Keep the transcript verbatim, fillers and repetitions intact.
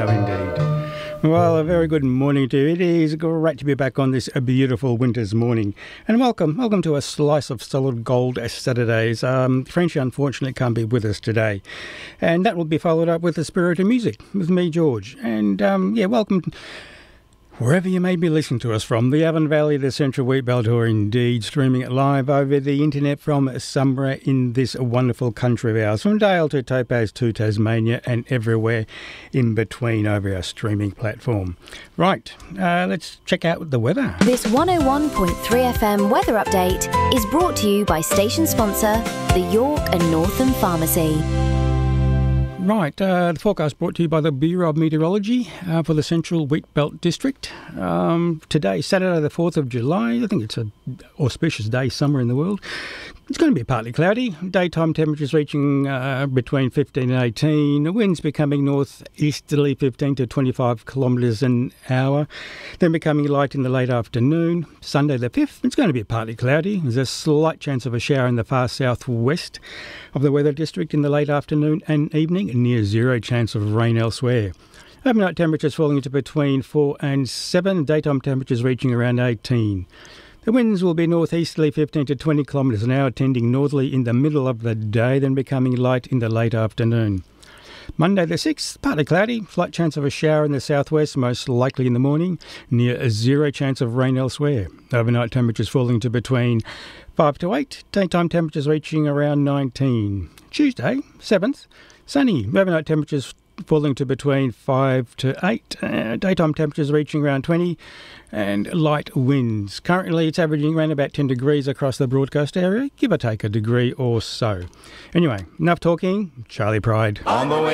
Oh, indeed. Well, a very good morning to you. It is great to be back on this beautiful winter's morning. And welcome, welcome to a Slice of Solid Gold Saturdays. Um, Frenchie, unfortunately, can't be with us today. And that will be followed up with the Spirit of Music with me, George. And, um, yeah, welcome wherever you may be listening to us from, the Avon Valley, the Central Wheatbelt, or indeed streaming it live over the internet from somewhere in this wonderful country of ours, from Dale to Topaz to Tasmania and everywhere in between over our streaming platform. Right, uh, let's check out the weather. This one oh one point three F M weather update is brought to you by station sponsor, the York and Northam Pharmacy. Right, uh, the forecast brought to you by the Bureau of Meteorology uh, for the Central Wheatbelt District. Um, today, Saturday the fourth of July, I think it's an auspicious day somewhere in the world. It's going to be partly cloudy. Daytime temperatures reaching uh, between fifteen and eighteen. The winds becoming northeasterly fifteen to twenty-five kilometres an hour. Then becoming light in the late afternoon. Sunday the fifth, it's going to be partly cloudy. There's a slight chance of a shower in the far southwest of the weather district in the late afternoon and evening. Near zero chance of rain elsewhere. Overnight temperatures falling to between four and seven. Daytime temperatures reaching around eighteen. The winds will be northeasterly fifteen to twenty kilometres an hour, tending northerly in the middle of the day, then becoming light in the late afternoon. Monday the sixth, partly cloudy, slight chance of a shower in the southwest, most likely in the morning, near a zero chance of rain elsewhere. Overnight temperatures falling to between five to eight, daytime temperatures reaching around nineteen. Tuesday, seventh, sunny, overnight temperatures falling to between five to eight, uh, daytime temperatures reaching around twenty, and light winds. Currently it's averaging around about ten degrees across the broadcast area, give or take a degree or so. Anyway, enough talking. Charlie Pride. On the way.